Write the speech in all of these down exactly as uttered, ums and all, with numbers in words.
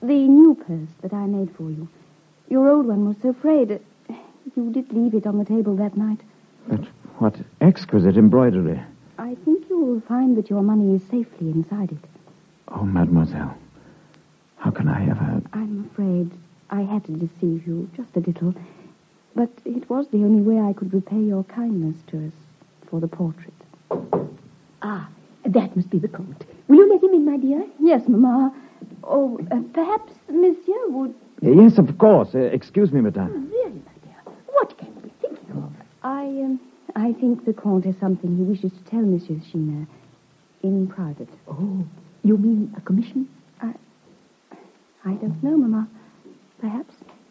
The new purse that I made for you. Your old one was so frayed. You did leave it on the table that night. But what exquisite embroidery. I think you will find that your money is safely inside it. Oh, mademoiselle, how can I ever... I'm afraid I had to deceive you just a little. But it was the only way I could repay your kindness to us for the portrait. Ah, that must be the coat. Will you let him in, my dear? Yes, Mamma. Oh, uh, perhaps Monsieur would... Yes, of course. Uh, excuse me, madame. Really, my dear? What can you be thinking of? I, um, I think the Comte has something he wishes to tell Monsieur Chiner in private. Oh, you mean a commission? I, I don't know, Mamma. Perhaps.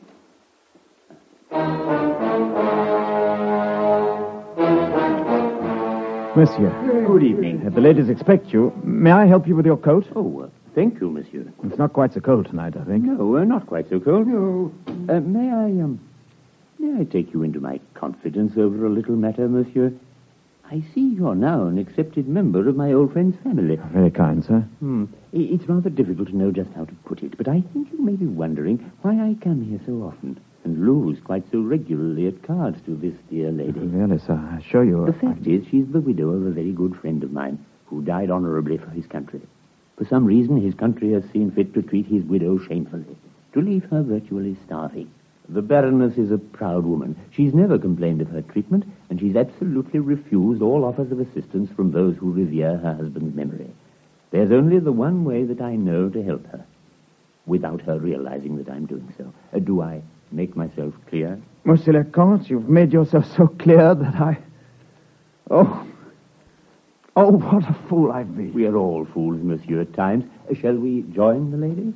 Monsieur. Good evening. Uh, the ladies expect you. May I help you with your coat? Oh, uh, thank you, monsieur. It's not quite so cold tonight, I think. No, uh, not quite so cold. No. Uh, may I, um, may I take you into my confidence over a little matter, monsieur? I see you're now an accepted member of my old friend's family. Very kind, sir. Hmm. I- It's rather difficult to know just how to put it, but I think you may be wondering why I come here so often and lose quite so regularly at cards to this dear lady. Really, sir, I assure you... The fact is, she's the widow of a very good friend of mine who died honorably for his country. For some reason, his country has seen fit to treat his widow shamefully, to leave her virtually starving. The Baroness is a proud woman. She's never complained of her treatment, and she's absolutely refused all offers of assistance from those who revere her husband's memory. There's only the one way that I know to help her, without her realizing that I'm doing so. Uh, do I make myself clear? Monsieur le Comte, you've made yourself so clear that I... Oh... Oh, what a fool I've been. We are all fools, monsieur, at times. Uh, shall we join the ladies?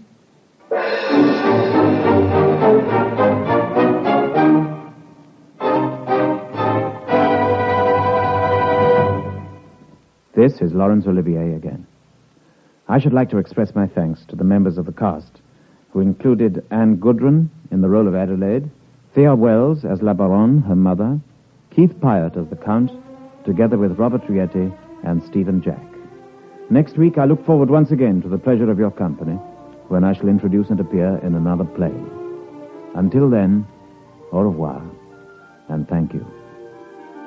This is Laurence Olivier again. I should like to express my thanks to the members of the cast, who included Anne Goodrun in the role of Adelaide, Thea Wells as La Baronne, her mother, Keith Pyatt as the Count, together with Robert Rieti and Stephen Jack. Next week, I look forward once again to the pleasure of your company, when I shall introduce and appear in another play. Until then, au revoir, and thank you.